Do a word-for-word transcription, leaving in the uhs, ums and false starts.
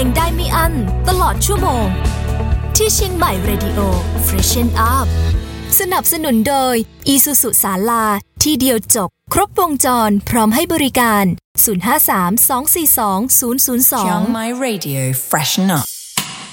ได้ไม่อั้นตลอดชั่วโมงที่เชียงใหม่ Radio Freshen Up สนับสนุนโดย Isuzu ศาลาที่เดียวจบครบวงจรพร้อมให้บริการศูนย์ ห้า สาม สอง สี่ สอง ศูนย์ ศูนย์ สอง Chiang Mai Radio Freshen Up